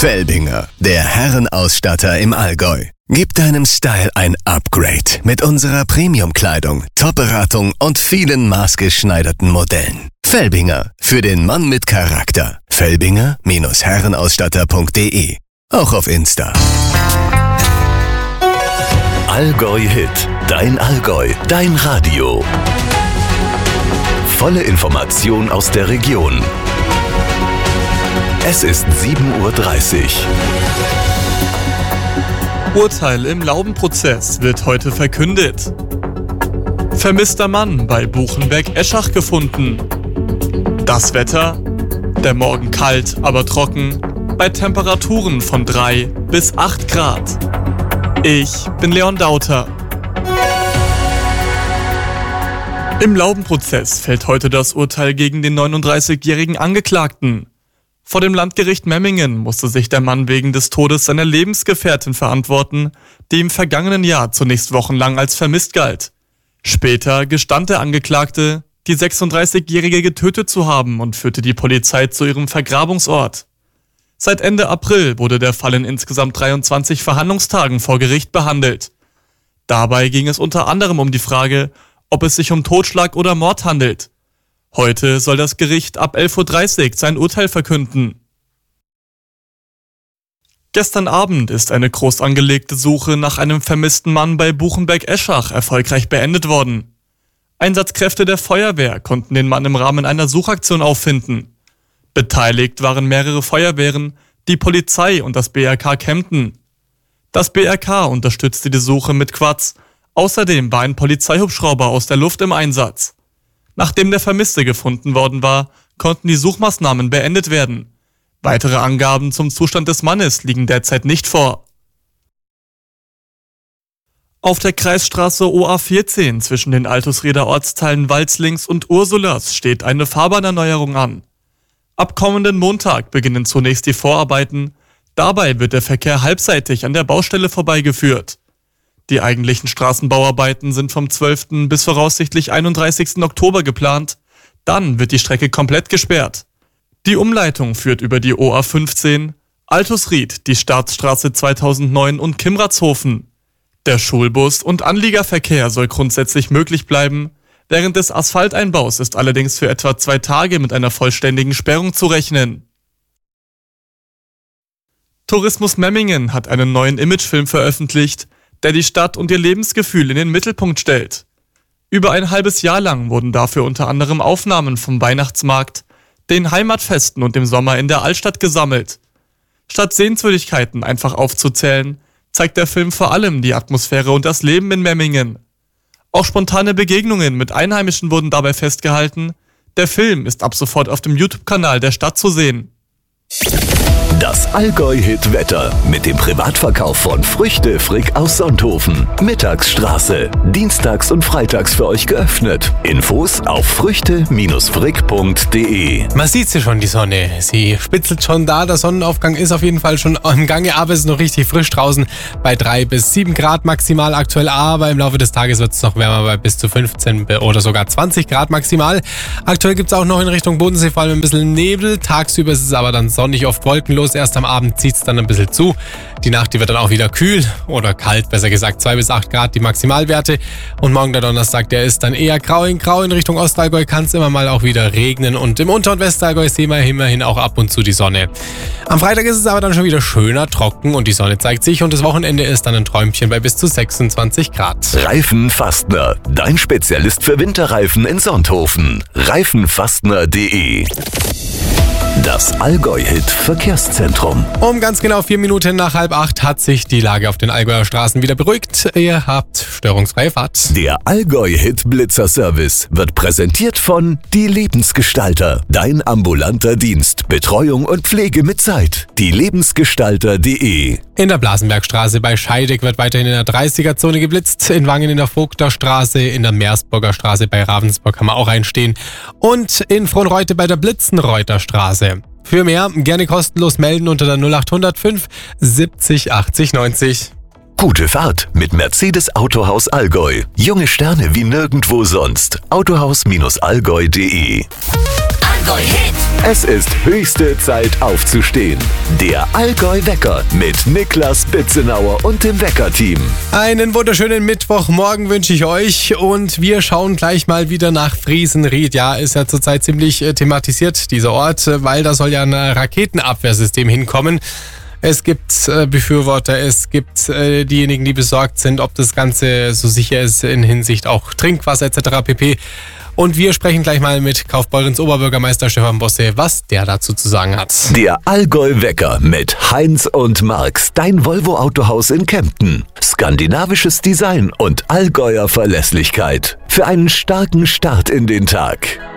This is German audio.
Felbinger, der Herrenausstatter im Allgäu. Gib deinem Style ein Upgrade mit unserer Premium-Kleidung, Top-Beratung und vielen maßgeschneiderten Modellen. Felbinger, für den Mann mit Charakter. Felbinger-Herrenausstatter.de. Auch auf Insta. Allgäu Hit, dein Allgäu, dein Radio. Volle Information aus der Region. Es ist 7:30 Uhr. Urteil im Laubenprozess wird heute verkündet. Vermisster Mann bei Buchenberg-Eschach gefunden. Das Wetter? Der Morgen kalt, aber trocken, bei Temperaturen von 3 bis 8 Grad. Ich bin Leon Dauter. Im Laubenprozess fällt heute das Urteil gegen den 39-jährigen Angeklagten. Vor dem Landgericht Memmingen musste sich der Mann wegen des Todes seiner Lebensgefährtin verantworten, die im vergangenen Jahr zunächst wochenlang als vermisst galt. Später gestand der Angeklagte, die 36-Jährige getötet zu haben und führte die Polizei zu ihrem Vergrabungsort. Seit Ende April wurde der Fall in insgesamt 23 Verhandlungstagen vor Gericht behandelt. Dabei ging es unter anderem um die Frage, ob es sich um Totschlag oder Mord handelt. Heute soll das Gericht ab 11:30 Uhr sein Urteil verkünden. Gestern Abend ist eine groß angelegte Suche nach einem vermissten Mann bei Buchenberg-Eschach erfolgreich beendet worden. Einsatzkräfte der Feuerwehr konnten den Mann im Rahmen einer Suchaktion auffinden. Beteiligt waren mehrere Feuerwehren, die Polizei und das BRK Kempten. Das BRK unterstützte die Suche mit Quads. Außerdem war ein Polizeihubschrauber aus der Luft im Einsatz. Nachdem der Vermisste gefunden worden war, konnten die Suchmaßnahmen beendet werden. Weitere Angaben zum Zustand des Mannes liegen derzeit nicht vor. Auf der Kreisstraße OA14 zwischen den Altusrieder Ortsteilen Walzlings und Ursulas steht eine Fahrbahnerneuerung an. Ab kommenden Montag beginnen zunächst die Vorarbeiten. Dabei wird der Verkehr halbseitig an der Baustelle vorbeigeführt. Die eigentlichen Straßenbauarbeiten sind vom 12. bis voraussichtlich 31. Oktober geplant. Dann wird die Strecke komplett gesperrt. Die Umleitung führt über die OA15, Altusried, die Staatsstraße 2009 und Kimratshofen. Der Schulbus- und Anliegerverkehr soll grundsätzlich möglich bleiben. Während des Asphalteinbaus ist allerdings für etwa 2 Tage mit einer vollständigen Sperrung zu rechnen. Tourismus Memmingen hat einen neuen Imagefilm veröffentlicht, der die Stadt und ihr Lebensgefühl in den Mittelpunkt stellt. Über ein halbes Jahr lang wurden dafür unter anderem Aufnahmen vom Weihnachtsmarkt, den Heimatfesten und dem Sommer in der Altstadt gesammelt. Statt Sehenswürdigkeiten einfach aufzuzählen, zeigt der Film vor allem die Atmosphäre und das Leben in Memmingen. Auch spontane Begegnungen mit Einheimischen wurden dabei festgehalten. Der Film ist ab sofort auf dem YouTube-Kanal der Stadt zu sehen. Das Allgäu-Hit-Wetter mit dem Privatverkauf von Früchte Frick aus Sonthofen. Mittagsstraße. Dienstags und freitags für euch geöffnet. Infos auf früchte-frick.de. Man sieht sie schon, die Sonne. Sie spitzelt schon da. Der Sonnenaufgang ist auf jeden Fall schon im Gange, aber es ist noch richtig frisch draußen bei 3 bis 7 Grad maximal aktuell. Aber im Laufe des Tages wird es noch wärmer bei bis zu 15 oder sogar 20 Grad maximal. Aktuell gibt es auch noch in Richtung Bodensee vor allem ein bisschen Nebel. Tagsüber ist es aber dann sonnig, oft wolkenlos. Erst am Abend zieht es dann ein bisschen zu. Die Nacht, die wird dann auch wieder kühl oder kalt, besser gesagt 2 bis 8 Grad die Maximalwerte. Und morgen der Donnerstag, der ist dann eher grau in Richtung Ostallgäu, kann es immer mal auch wieder regnen. Und im Unter- und Westallgäu sehen wir immerhin auch ab und zu die Sonne. Am Freitag ist es aber dann schon wieder schöner, trocken und die Sonne zeigt sich. Und das Wochenende ist dann ein Träumchen bei bis zu 26 Grad. Reifenfastner, dein Spezialist für Winterreifen in Sonthofen. Reifenfastner.de. Das Allgäu-Hit-Verkehrszentrum. Um ganz genau 4 Minuten nach 7:30 hat sich die Lage auf den Allgäuer Straßen wieder beruhigt. Ihr habt störungsfreie Fahrt. Der Allgäu-Hit-Blitzer-Service wird präsentiert von Die Lebensgestalter. Dein ambulanter Dienst, Betreuung und Pflege mit Zeit. dielebensgestalter.de. In der Blasenbergstraße bei Scheidegg wird weiterhin in der 30er-Zone geblitzt. In Wangen in der Vogterstraße, in der Meersburger Straße bei Ravensburg kann man auch einstehen. Und in Frohnreute bei der Blitzenreuther Straße. Für mehr gerne kostenlos melden unter der 0805 70 80 90. Gute Fahrt mit Mercedes Autohaus Allgäu. Junge Sterne wie nirgendwo sonst. Autohaus-allgäu.de. Allgäu-Hit. Es ist höchste Zeit aufzustehen. Der Allgäu-Wecker mit Niklas Bitzenauer und dem Wecker-Team. Einen wunderschönen Mittwochmorgen wünsche ich euch und wir schauen gleich mal wieder nach Friesenried. Ja, ist ja zurzeit ziemlich thematisiert, dieser Ort, weil da soll ja ein Raketenabwehrsystem hinkommen. Es gibt Befürworter, es gibt diejenigen, die besorgt sind, ob das Ganze so sicher ist in Hinsicht auch Trinkwasser etc. pp. Und wir sprechen gleich mal mit Kaufbeurens Oberbürgermeister Stefan Bosse, was der dazu zu sagen hat. Der Allgäu-Wecker mit Heinz und Marx, dein Volvo-Autohaus in Kempten. Skandinavisches Design und Allgäuer Verlässlichkeit. Für einen starken Start in den Tag.